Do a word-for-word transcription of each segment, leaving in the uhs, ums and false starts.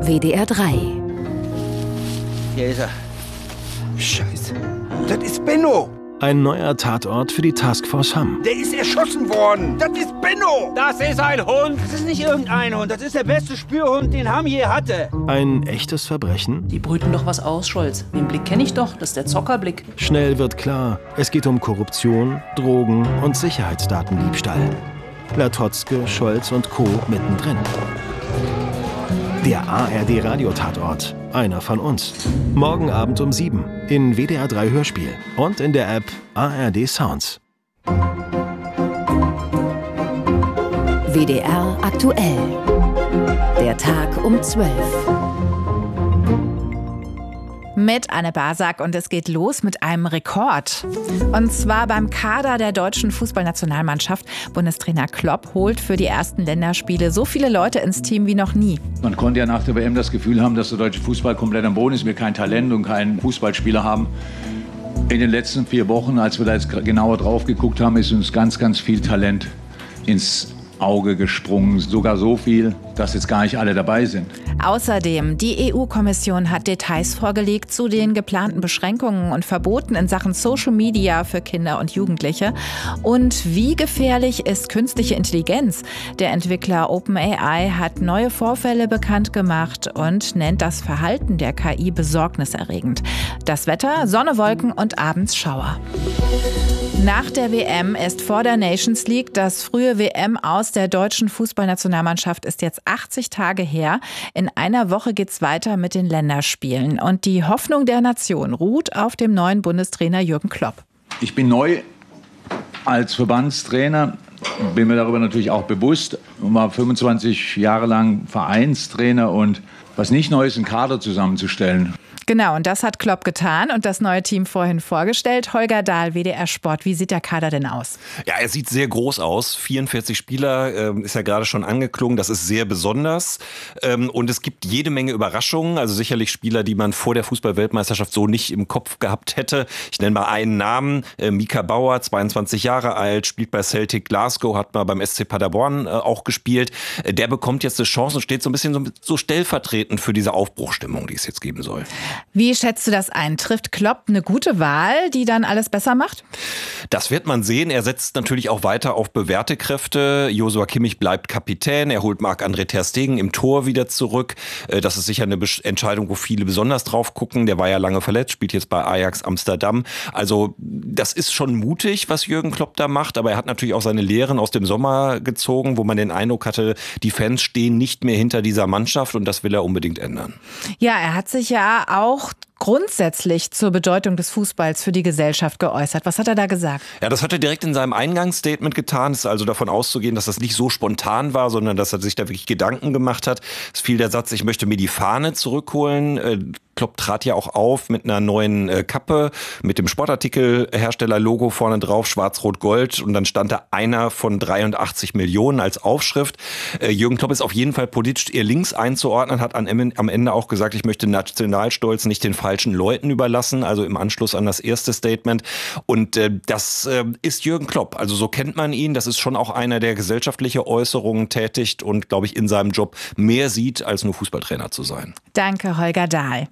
W D R drei. Hier ist er. Scheiße. Das ist Benno. Ein neuer Tatort für die Taskforce Hamm. Der ist erschossen worden. Das ist Benno. Das ist ein Hund. Das ist nicht irgendein Hund. Das ist der beste Spürhund, den Hamm je hatte. Ein echtes Verbrechen? Die brüten doch was aus, Scholz. Den Blick kenne ich doch. Das ist der Zockerblick. Schnell wird klar, es geht um Korruption, Drogen und Sicherheitsdatendiebstahl. Latotzke, Scholz und Co. mittendrin. Der A R D-Radiotatort. Einer von uns. Morgen Abend um sieben in W D R drei Hörspiel und in der App A R D Sounds. W D R aktuell. Der Tag um zwölf. Mit Anne Basak und es geht los mit einem Rekord. Und zwar beim Kader der deutschen Fußballnationalmannschaft. Bundestrainer Klopp holt für die ersten Länderspiele so viele Leute ins Team wie noch nie. Man konnte ja nach der W M das Gefühl haben, dass der deutsche Fußball komplett am Boden ist, wir kein Talent und keinen Fußballspieler haben. In den letzten vier Wochen, als wir da jetzt genauer drauf geguckt haben, ist uns ganz, ganz viel Talent ins Auge gesprungen. Sogar so viel, dass jetzt gar nicht alle dabei sind. Außerdem, die E U-Kommission hat Details vorgelegt zu den geplanten Beschränkungen und Verboten in Sachen Social Media für Kinder und Jugendliche. Und wie gefährlich ist künstliche Intelligenz? Der Entwickler OpenAI hat neue Vorfälle bekannt gemacht und nennt das Verhalten der K I besorgniserregend. Das Wetter, Sonne, Wolken und abends Schauer. Nach der W M ist vor der Nations League. Das frühe W M-Aus der deutschen Fußballnationalmannschaft ist jetzt achtzig Tage her. In einer Woche geht's weiter mit den Länderspielen. Und die Hoffnung der Nation ruht auf dem neuen Bundestrainer Jürgen Klopp. Ich bin neu als Verbandstrainer, bin mir darüber natürlich auch bewusst. Ich war fünfundzwanzig Jahre lang Vereinstrainer und was nicht neu ist, einen Kader zusammenzustellen. Genau, und das hat Klopp getan und das neue Team vorhin vorgestellt. Holger Dahl, W D R Sport. Wie sieht der Kader denn aus? Ja, er sieht sehr groß aus. vierundvierzig Spieler, äh, ist ja gerade schon angeklungen. Das ist sehr besonders. Ähm, und es gibt jede Menge Überraschungen. Also sicherlich Spieler, die man vor der Fußball-Weltmeisterschaft so nicht im Kopf gehabt hätte. Ich nenne mal einen Namen. Äh, Mika Bauer, zweiundzwanzig Jahre alt, spielt bei Celtic Glasgow, hat mal beim S C Paderborn äh, auch gespielt. Äh, der bekommt jetzt eine Chance und steht so ein bisschen so, so stellvertretend für diese Aufbruchstimmung, die es jetzt geben soll. Wie schätzt du das ein? Trifft Klopp eine gute Wahl, die dann alles besser macht? Das wird man sehen. Er setzt natürlich auch weiter auf bewährte Kräfte. Joshua Kimmich bleibt Kapitän. Er holt Marc-André ter Stegen im Tor wieder zurück. Das ist sicher eine Entscheidung, wo viele besonders drauf gucken. Der war ja lange verletzt, spielt jetzt bei Ajax Amsterdam. Also das ist schon mutig, was Jürgen Klopp da macht. Aber er hat natürlich auch seine Lehren aus dem Sommer gezogen, wo man den Eindruck hatte, die Fans stehen nicht mehr hinter dieser Mannschaft und das will er unbedingt ändern. Ja, er hat sich ja auch grundsätzlich zur Bedeutung des Fußballs für die Gesellschaft geäußert. Was hat er da gesagt? Ja, das hat er direkt in seinem Eingangsstatement getan. Es ist also davon auszugehen, dass das nicht so spontan war, sondern dass er sich da wirklich Gedanken gemacht hat. Es fiel der Satz, ich möchte mir die Fahne zurückholen. Klopp trat ja auch auf mit einer neuen äh, Kappe, mit dem Sportartikelhersteller-Logo vorne drauf, schwarz-rot-gold. Und dann stand da einer von dreiundachtzig Millionen als Aufschrift. Äh, Jürgen Klopp ist auf jeden Fall politisch eher links einzuordnen, hat an, am Ende auch gesagt, ich möchte Nationalstolz nicht den falschen Leuten überlassen, also im Anschluss an das erste Statement. Und äh, das äh, ist Jürgen Klopp. Also so kennt man ihn. Das ist schon auch einer, der gesellschaftliche Äußerungen tätigt und, glaube ich, in seinem Job mehr sieht, als nur Fußballtrainer zu sein. Danke, Holger Dahl.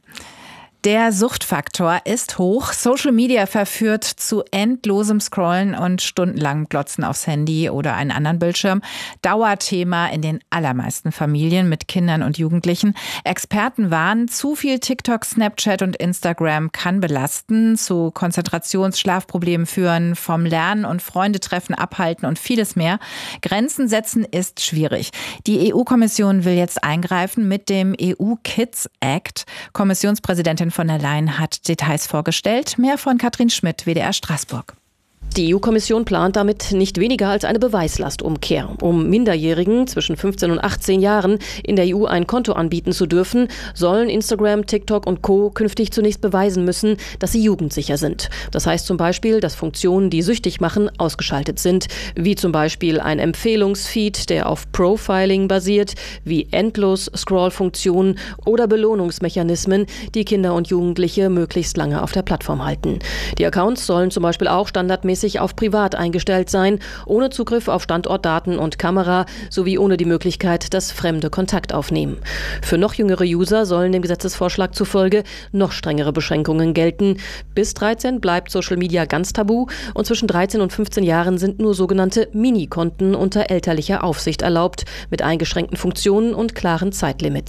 Der Suchtfaktor ist hoch. Social Media verführt zu endlosem Scrollen und stundenlangem Glotzen aufs Handy oder einen anderen Bildschirm. Dauerthema in den allermeisten Familien mit Kindern und Jugendlichen. Experten warnen, zu viel TikTok, Snapchat und Instagram kann belasten, zu Konzentrations-, Schlafproblemen führen, vom Lernen und Freundetreffen abhalten und vieles mehr. Grenzen setzen ist schwierig. Die E U-Kommission will jetzt eingreifen mit dem E U-Kids Act. Kommissionspräsidentin von der Leyen hat Details vorgestellt. Mehr von Katrin Schmidt, W D R Straßburg. Die E U-Kommission plant damit nicht weniger als eine Beweislastumkehr. Um Minderjährigen zwischen fünfzehn und achtzehn Jahren in der E U ein Konto anbieten zu dürfen, sollen Instagram, TikTok und Co. künftig zunächst beweisen müssen, dass sie jugendsicher sind. Das heißt zum Beispiel, dass Funktionen, die süchtig machen, ausgeschaltet sind, wie zum Beispiel ein Empfehlungsfeed, der auf Profiling basiert, wie Endlos-Scroll-Funktionen oder Belohnungsmechanismen, die Kinder und Jugendliche möglichst lange auf der Plattform halten. Die Accounts sollen zum Beispiel auch standardmäßig regelmäßig auf privat eingestellt sein, ohne Zugriff auf Standortdaten und Kamera sowie ohne die Möglichkeit, dass Fremde Kontakt aufnehmen. Für noch jüngere User sollen dem Gesetzesvorschlag zufolge noch strengere Beschränkungen gelten. Bis dreizehn bleibt Social Media ganz tabu und zwischen dreizehn und fünfzehn Jahren sind nur sogenannte Mini-Konten unter elterlicher Aufsicht erlaubt, mit eingeschränkten Funktionen und klaren Zeitlimits.